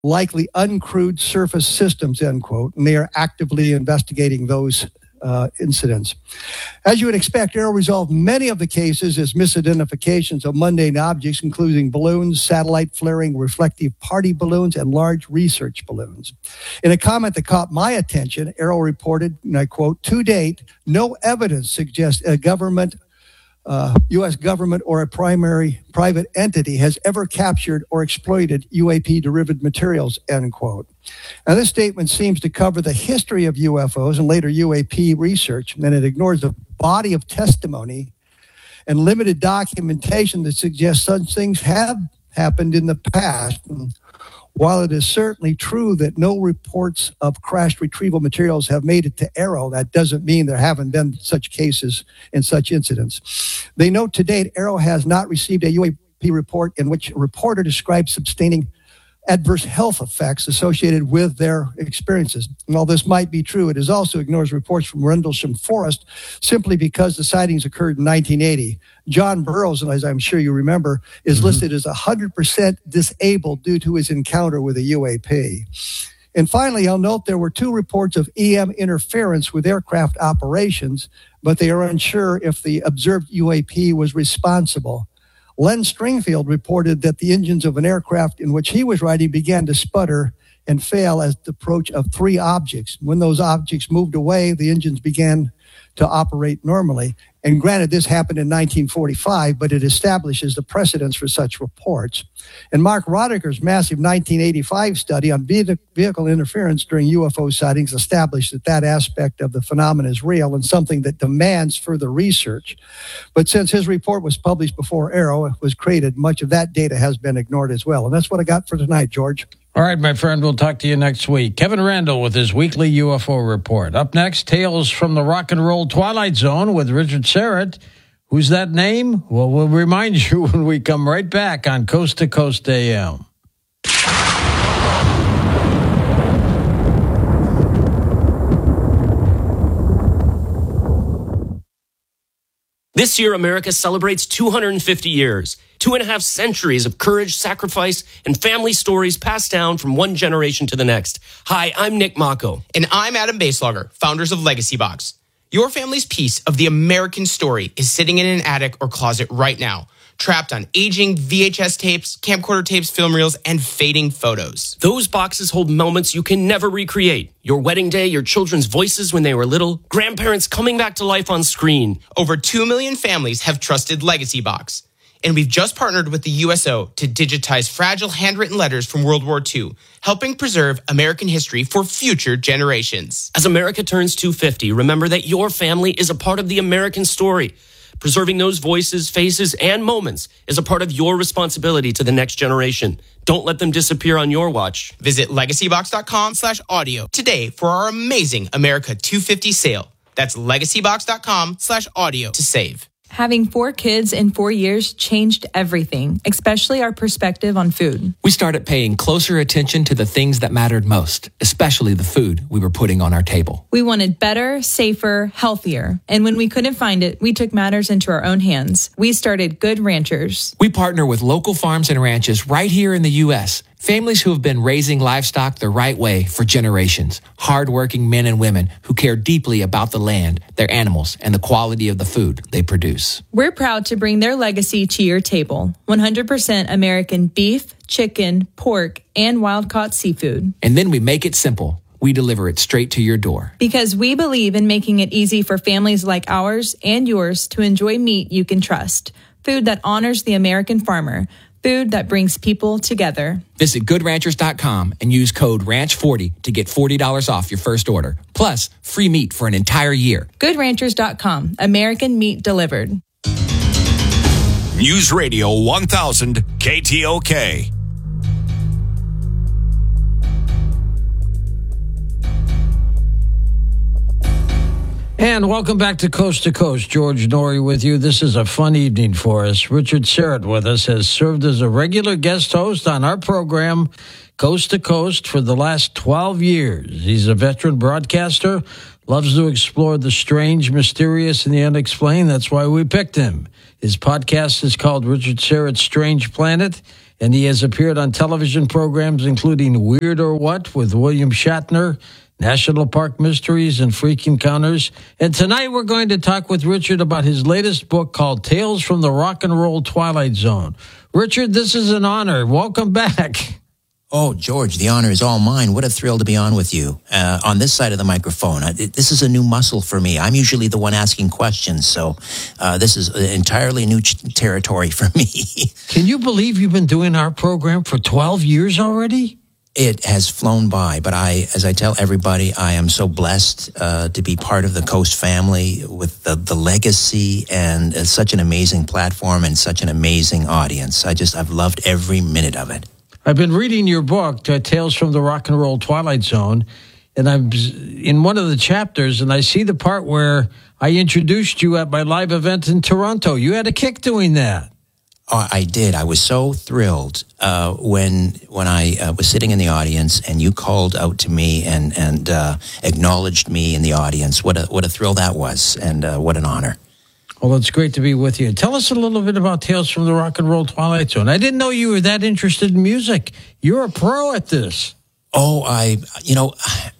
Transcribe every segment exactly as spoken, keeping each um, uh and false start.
likely uncrewed surface systems, end quote, and they are actively investigating those uh, incidents. As you would expect, AARO resolved many of the cases as misidentifications of mundane objects, including balloons, satellite flaring, reflective party balloons, and large research balloons. In a comment that caught my attention, AARO reported, and I quote, "To date, no evidence suggests a government Uh, U S government or a primary private entity has ever captured or exploited U A P-derived materials," end quote. Now, this statement seems to cover the history of U F Os and later U A P research, and it ignores a body of testimony and limited documentation that suggests such things have happened in the past. And while it is certainly true that no reports of crashed retrieval materials have made it to AARO, that doesn't mean there haven't been such cases and such incidents. They note to date, AARO has not received a U A P report in which a reporter describes sustaining adverse health effects associated with their experiences. And while this might be true, it is also ignores reports from Rendlesham Forest simply because the sightings occurred in nineteen eighty. John Burroughs, as I'm sure you remember, is mm-hmm. listed as one hundred percent disabled due to his encounter with a U A P. And finally, I'll note there were two reports of E M interference with aircraft operations, but they are unsure if the observed U A P was responsible. Len Stringfield reported that the engines of an aircraft in which he was riding began to sputter and fail at the approach of three objects. When those objects moved away, the engines began to operate normally. And granted, this happened in nineteen forty-five, but it establishes the precedence for such reports. And Mark Roddiger's massive nineteen eighty-five study on vehicle interference during U F O sightings established that that aspect of the phenomenon is real and something that demands further research. But since his report was published before AARO was created, much of that data has been ignored as well. And that's what I got for tonight, George. All right, my friend, we'll talk to you next week. Kevin Randle with his weekly U F O report. Up next, Tales from the Rock and Roll Twilight Zone with Richard Syrett. Who's that name? Well, we'll remind you when we come right back on Coast to Coast A M. This year, America celebrates two hundred fifty years. Two and a half centuries of courage, sacrifice, and family stories passed down from one generation to the next. Hi, I'm Nick Mako. And I'm Adam Baselogger, founders of Legacy Box. Your family's piece of the American story is sitting in an attic or closet right now, trapped on aging V H S tapes, camcorder tapes, film reels, and fading photos. Those boxes hold moments you can never recreate. Your wedding day, your children's voices when they were little, grandparents coming back to life on screen. Over two million families have trusted Legacy Box. And we've just partnered with the U S O to digitize fragile handwritten letters from World War Two, helping preserve American history for future generations. As America turns two hundred fifty, remember that your family is a part of the American story. Preserving those voices, faces, and moments is a part of your responsibility to the next generation. Don't let them disappear on your watch. Visit legacybox.com slash audio today for our amazing America two fifty sale. That's legacybox.com slash audio to save. Having four kids in four years changed everything, especially our perspective on food. We started paying closer attention to the things that mattered most, especially the food we were putting on our table. We wanted better, safer, healthier. And when we couldn't find it, we took matters into our own hands. We started Good Ranchers. We partner with local farms and ranches right here in the U S, families who have been raising livestock the right way for generations. Hardworking men and women who care deeply about the land, their animals, and the quality of the food they produce. We're proud to bring their legacy to your table. one hundred percent American beef, chicken, pork, and wild-caught seafood. And then we make it simple. We deliver it straight to your door. Because we believe in making it easy for families like ours and yours to enjoy meat you can trust. Food that honors the American farmer. Food that brings people together. Visit good ranchers dot com and use code ranch forty to get forty dollars off your first order. Plus, free meat for an entire year. good ranchers dot com. American meat delivered. News Radio one thousand K T O K. And welcome back to Coast to Coast. George Noory with you. This is a fun evening for us. Richard Syrett with us has served as a regular guest host on our program, Coast to Coast, for the last twelve years. He's a veteran broadcaster, loves to explore the strange, mysterious, and the unexplained. That's why we picked him. His podcast is called Richard Syrett's Strange Planet, and he has appeared on television programs including Weird or What with William Shatner, National Park Mysteries, and Freak Encounters. And tonight we're going to talk with Richard about his latest book called Tales from the Rock and Roll Twilight Zone. Richard, this is an honor. Welcome back. Oh, George, the honor is all mine. What a thrill to be on with you uh, on this side of the microphone. I, this is a new muscle for me. I'm usually the one asking questions, so uh, this is entirely new ch- territory for me. Can you believe you've been doing our program for twelve years already? It has flown by, but I, as I tell everybody, I am so blessed uh, to be part of the Coast family with the, the legacy and uh, such an amazing platform and such an amazing audience. I just, I've loved every minute of it. I've been reading your book, uh, Tales from the Rock and Roll Twilight Zone, and I'm in one of the chapters, and I see the part where I introduced you at my live event in Toronto. You had a kick doing that. Oh, I did. I was so thrilled uh, when when I uh, was sitting in the audience and you called out to me and and uh, acknowledged me in the audience. What a what a thrill that was, and uh, what an honor. Well, it's great to be with you. Tell us a little bit about Tales from the Rock and Roll Twilight Zone. I didn't know you were that interested in music. You're a pro at this. Oh, I, you know,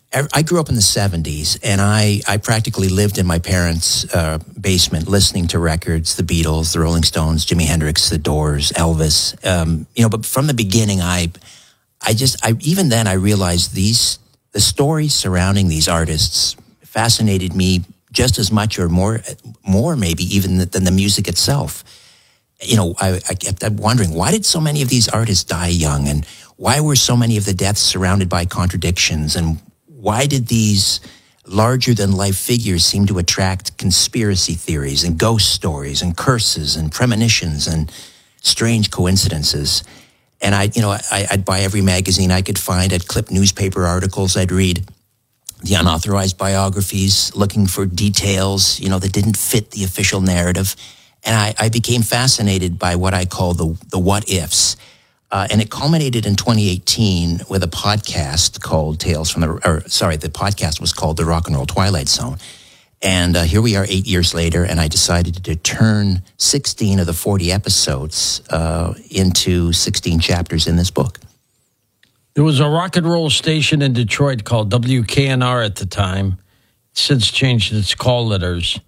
I grew up in the seventies, and I, I practically lived in my parents' uh, basement listening to records, the Beatles, the Rolling Stones, Jimi Hendrix, the Doors, Elvis. Um, you know, but from the beginning, I, I just, I even then I realized these, the stories surrounding these artists fascinated me just as much or more, more maybe even than the music itself. You know, I, I kept wondering, why did so many of these artists die young? And why were so many of the deaths surrounded by contradictions? And why did these larger-than-life figures seem to attract conspiracy theories and ghost stories and curses and premonitions and strange coincidences? And I, you know, I, I'd buy every magazine I could find. I'd clip newspaper articles. I'd read the unauthorized biographies, looking for details, you know, that didn't fit the official narrative. And I, I became fascinated by what I call the the what ifs. Uh, and it culminated in twenty eighteen with a podcast called Tales from the, or sorry, the podcast was called The Rock and Roll Twilight Zone. And uh, here we are eight years later, and I decided to turn sixteen of the forty episodes uh, into sixteen chapters in this book. There was a rock and roll station in Detroit called W K N R at the time. It's since changed its call letters.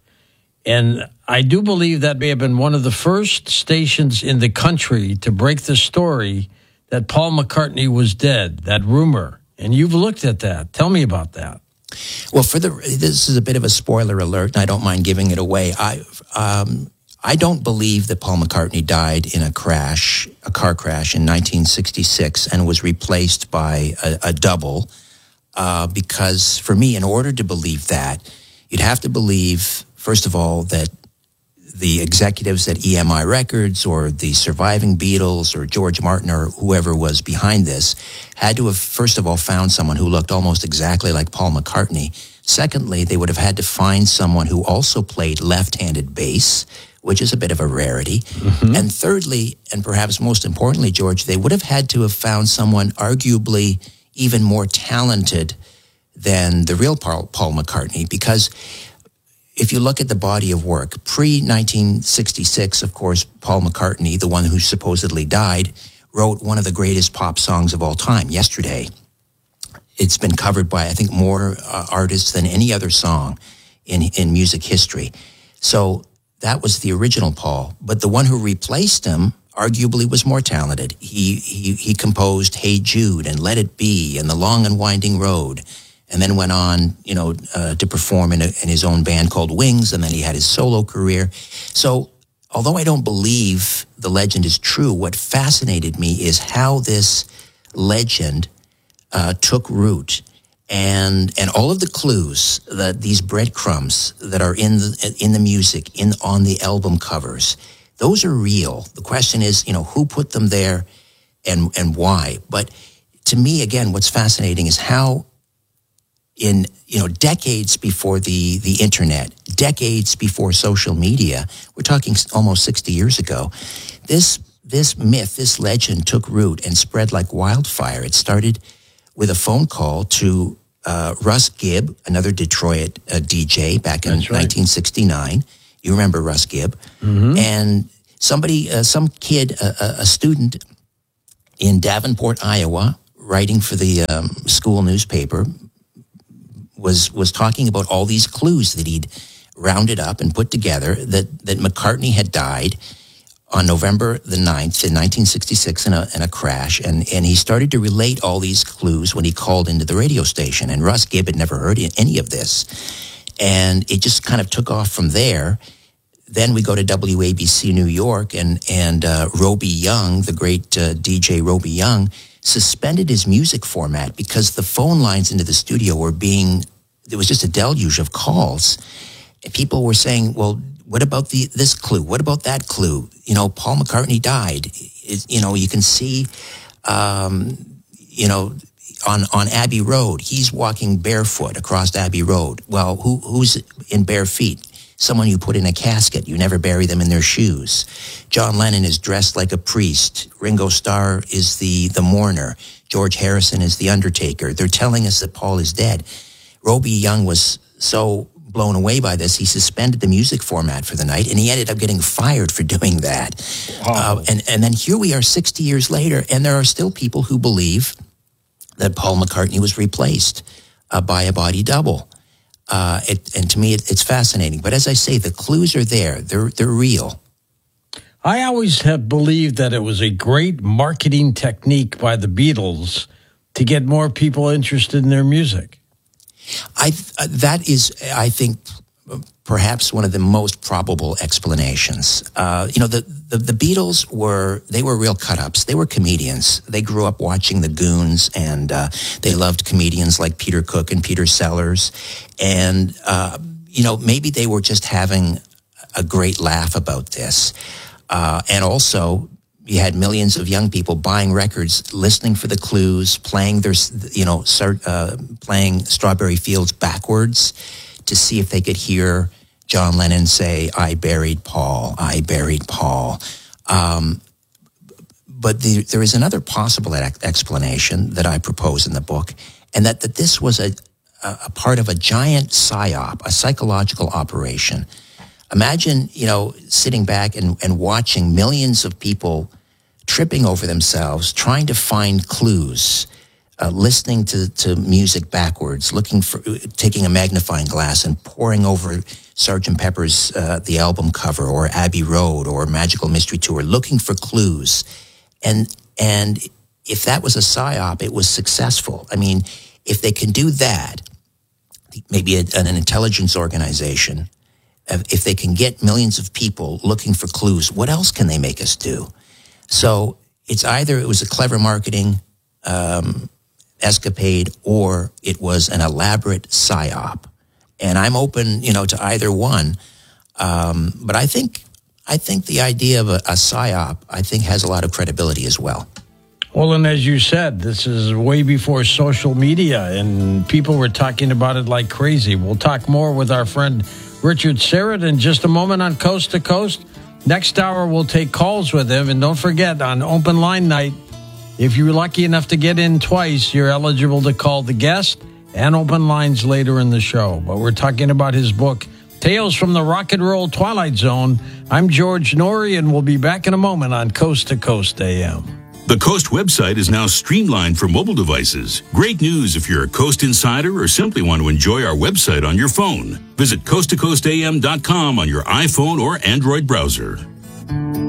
And I do believe that may have been one of the first stations in the country to break the story that Paul McCartney was dead, that rumor. And you've looked at that. Tell me about that. Well, for the this is a bit of a spoiler alert, and I don't mind giving it away. I um, I don't believe that Paul McCartney died in a crash, a car crash in nineteen sixty-six and was replaced by a, a double, uh, because for me, in order to believe that, you'd have to believe, first of all, that the executives at E M I Records or the surviving Beatles or George Martin or whoever was behind this had to have, first of all, found someone who looked almost exactly like Paul McCartney. Secondly, they would have had to find someone who also played left-handed bass, which is a bit of a rarity. Mm-hmm. And thirdly, and perhaps most importantly, George, they would have had to have found someone arguably even more talented than the real Paul, Paul McCartney, because if you look at the body of work, pre-nineteen sixty-six, of course, Paul McCartney, the one who supposedly died, wrote one of the greatest pop songs of all time, Yesterday. It's been covered by, I think, more uh, artists than any other song in, in music history. So that was the original Paul. But the one who replaced him arguably was more talented. He, he, he composed Hey Jude and Let It Be and The Long and Winding Road, and then went on, you know, uh, to perform in, a, in his own band called Wings, and then he had his solo career. So although I don't believe the legend is true, what fascinated me is how this legend uh, took root, and and all of the clues, that these breadcrumbs that are in the in the music, in on the album covers, those are real. The question is, you know, who put them there, and and why? But to me, again, what's fascinating is how, in, you know, decades before the, the internet, decades before social media, we're talking almost sixty years ago, this this myth, this legend took root and spread like wildfire. It started with a phone call to uh, Russ Gibb, another Detroit uh, D J back in right. nineteen sixty-nine. You remember Russ Gibb. Mm-hmm. And somebody, uh, some kid, uh, a student in Davenport, Iowa, writing for the um, school newspaper, was was talking about all these clues that he'd rounded up and put together that, that McCartney had died on November the ninth in nineteen sixty-six in a, in a crash. And, and he started to relate all these clues when he called into the radio station. And Russ Gibb had never heard any of this. And it just kind of took off from there. Then we go to W A B C New York, and, and uh, Roby Young, the great uh, D J Roby Young, suspended his music format because the phone lines into the studio were being, there was just a deluge of calls. And people were saying, well, what about the this clue? What about that clue? You know, Paul McCartney died. It, you know, you can see, um, you know, on, on Abbey Road, he's walking barefoot across Abbey Road. Well, who who's in bare feet? Someone you put in a casket. You never bury them in their shoes. John Lennon is dressed like a priest. Ringo Starr is the, the mourner. George Harrison is the undertaker. They're telling us that Paul is dead. Roby Young was so blown away by this, he suspended the music format for the night, and he ended up getting fired for doing that. Wow. Uh, and, and then here we are sixty years later, and there are still people who believe that Paul McCartney was replaced uh, by a body double. Uh, it, and to me, it, it's fascinating. But as I say, the clues are there. They're, they're real. I always have believed that it was a great marketing technique by the Beatles to get more people interested in their music. I uh, that is, I think, perhaps one of the most probable explanations. Uh, you know, the, the the Beatles were they were real cut-ups. They were comedians. They grew up watching the Goons, and uh, they loved comedians like Peter Cook and Peter Sellers. And uh, you know, maybe they were just having a great laugh about this. Uh, and also, you had millions of young people buying records, listening for the clues, playing their, you know, start, uh, playing Strawberry Fields backwards to see if they could hear John Lennon say, "I buried Paul, I buried Paul." Um, but the, there is another possible ex- explanation that I propose in the book, and that, that this was a, a part of a giant psyop, a psychological operation. Imagine, you know, sitting back and, and watching millions of people tripping over themselves, trying to find clues, uh, listening to, to music backwards, looking for, taking a magnifying glass and poring over Sergeant Pepper's, uh, the album cover, or Abbey Road, or Magical Mystery Tour, looking for clues. And, and if that was a psyop, it was successful. I mean, if they can do that, maybe a, an intelligence organization, if they can get millions of people looking for clues, what else can they make us do? So it's either it was a clever marketing um, escapade, or it was an elaborate psyop. And I'm open, you know, to either one. Um, but I think I think the idea of a, a psyop, I think, has a lot of credibility as well. Well, and as you said, this is way before social media, and people were talking about it like crazy. We'll talk more with our friend Richard Syrett in just a moment on Coast to Coast. Next hour, we'll take calls with him. And don't forget, on open line night, if you're lucky enough to get in twice, you're eligible to call the guest and open lines later in the show. But we're talking about his book, Tales from the Rock and Roll Twilight Zone. I'm George Noory, and we'll be back in a moment on Coast to Coast A M. The Coast website is now streamlined for mobile devices. Great news if you're a Coast insider or simply want to enjoy our website on your phone. Visit coast to coast a m dot com on your iPhone or Android browser.